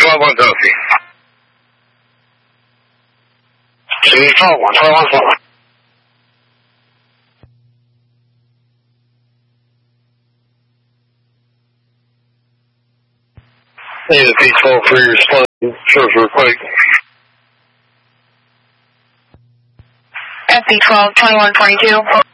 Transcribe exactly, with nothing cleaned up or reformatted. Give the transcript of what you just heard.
twelve one Delphi. C twelve one, twelve one four. Hey, the P twelve three responding. Shows real quick. F B twelve twenty-one twenty-two.